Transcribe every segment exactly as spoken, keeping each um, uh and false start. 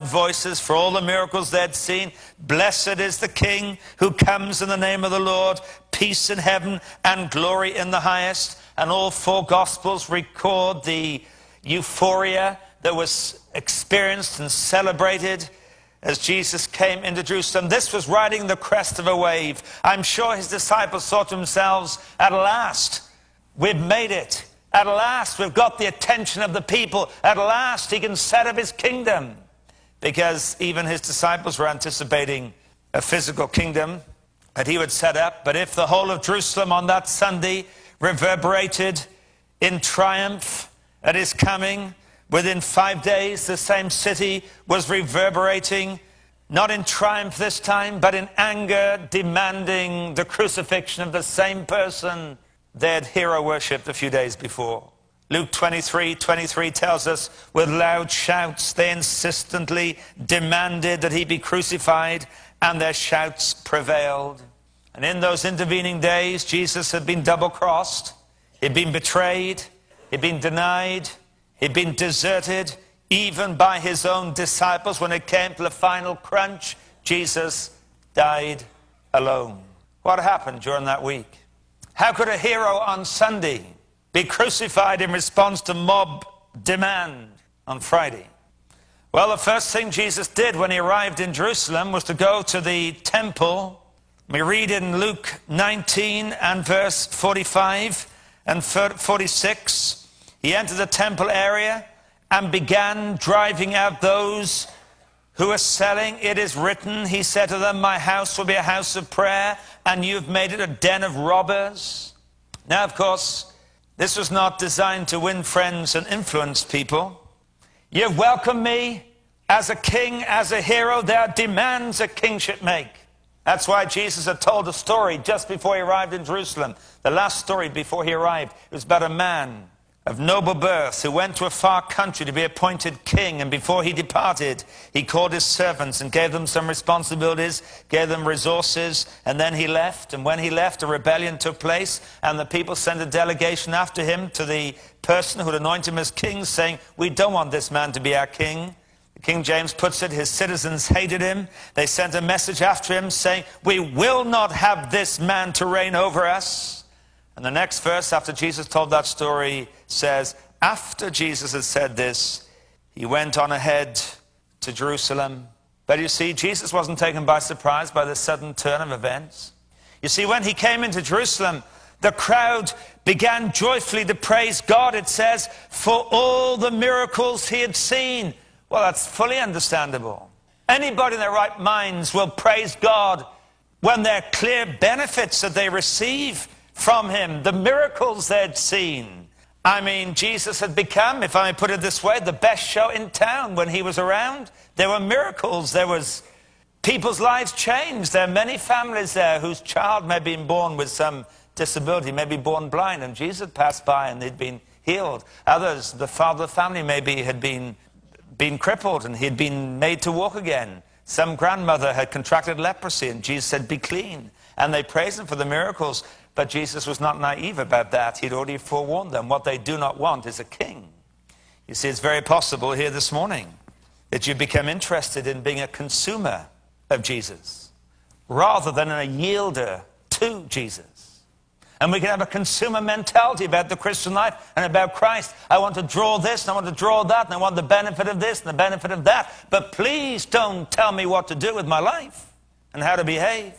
voices for all the miracles they'd seen. Blessed is the King who comes in the name of the Lord. Peace in heaven and glory in the highest. And all four Gospels record the euphoria that was experienced and celebrated as Jesus came into Jerusalem. This was riding the crest of a wave. I'm sure his disciples thought to themselves, at last, we've made it. At last, we've got the attention of the people. At last, he can set up his kingdom. Because even his disciples were anticipating a physical kingdom that he would set up. But if the whole of Jerusalem on that Sunday reverberated in triumph at his coming, within five days, the same city was reverberating, not in triumph this time, but in anger, demanding the crucifixion of the same person they had hero worshipped a few days before. Luke twenty-three twenty-three tells us, with loud shouts, they insistently demanded that he be crucified, and their shouts prevailed. And in those intervening days, Jesus had been double-crossed. He'd been betrayed. He'd been denied. He'd been deserted, even by his own disciples. When it came to the final crunch, Jesus died alone. What happened during that week? How could a hero on Sunday be crucified in response to mob demand on Friday? Well, the first thing Jesus did when he arrived in Jerusalem was to go to the temple. We read in Luke nineteen and verse forty-five and forty-six. He entered the temple area and began driving out those who were selling. It is written, he said to them, my house will be a house of prayer, and you've made it a den of robbers. Now, of course, this was not designed to win friends and influence people. You've welcomed me as a king, as a hero. There are demands a king should make. That's why Jesus had told a story just before he arrived in Jerusalem. The last story before he arrived, it was about a man of noble birth who went to a far country to be appointed king, and before he departed, he called his servants and gave them some responsibilities, gave them resources, and then he left. And when he left, a rebellion took place, and the people sent a delegation after him to the person who had anointed him as king, saying, we don't want this man to be our king. King James puts it, his citizens hated him. They sent a message after him saying, we will not have this man to reign over us. And the next verse after Jesus told that story says, after Jesus had said this, he went on ahead to Jerusalem. But you see, Jesus wasn't taken by surprise by the sudden turn of events. You see, when he came into Jerusalem, the crowd began joyfully to praise God, it says, for all the miracles he had seen. Well, that's fully understandable. Anybody in their right minds will praise God when there are clear benefits that they receive from him, the miracles they'd seen. I mean, Jesus had become, if I may put it this way, the best show in town when he was around. There were miracles. There was people's lives changed. There are many families there whose child may have been born with some disability, may be born blind, and Jesus had passed by and they'd been healed. Others, the father of the family maybe had been, been crippled and he'd been made to walk again. Some grandmother had contracted leprosy and Jesus said, be clean. And they praised him for the miracles. But Jesus was not naive about that. He'd already forewarned them. What they do not want is a king. You see, it's very possible here this morning that you become interested in being a consumer of Jesus rather than a yielder to Jesus. And we can have a consumer mentality about the Christian life and about Christ. I want to draw this and I want to draw that and I want the benefit of this and the benefit of that. But please don't tell me what to do with my life and how to behave.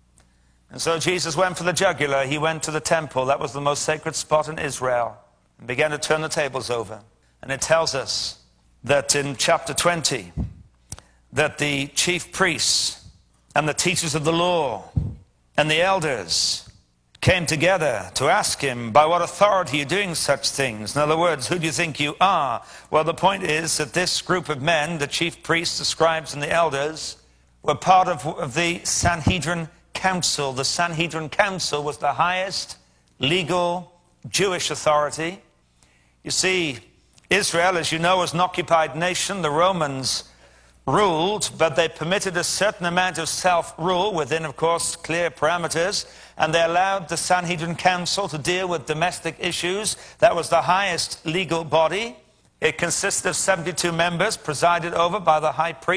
And so Jesus went for the jugular. He went to the temple. That was the most sacred spot in Israel, and began to turn the tables over. And it tells us that in chapter twenty, that the chief priests and the teachers of the law and the elders came together to ask him, by what authority are you doing such things? In other words, who do you think you are? Well, the point is that this group of men, the chief priests, the scribes, and the elders, were part of, of the Sanhedrin Council. The Sanhedrin Council was the highest legal Jewish authority. You see, Israel, as you know, was an occupied nation. The Romans ruled, but they permitted a certain amount of self-rule within, of course, clear parameters, and they allowed the Sanhedrin Council to deal with domestic issues. That was the highest legal body. It consisted of seventy-two members, presided over by the high priest.